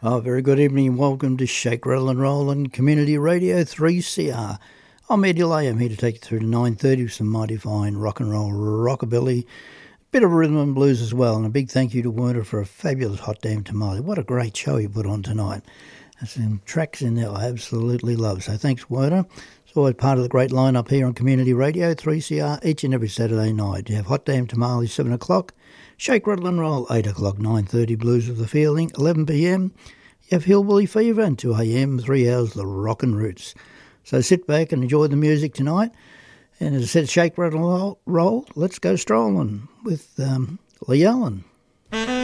Oh, very good evening and welcome to Shake, Rattle and Roll on Community Radio 3CR. I'm Eddie Lay. I'm here to take you through to 9:30 with some mighty fine rock and roll, rockabilly, bit of rhythm and blues as well. And a big thank you to Werner for a fabulous Hot Damn Tamale. What a great show he put on tonight. There's some tracks in there I absolutely love. So thanks, Werner. It's always part of the great lineup here on Community Radio 3CR each and every Saturday night. You have Hot Damn Tamale 7 o'clock. Shake, Rattle and Roll, 8 o'clock, 9:30 Blues with the Feeling, 11 p.m. You have Hillbilly Fever, and 2 a.m, 3 hours, the Rockin' Roots. So sit back and enjoy the music tonight. And as I said, Shake, Rattle and Roll, let's go strolling with Lee Allen.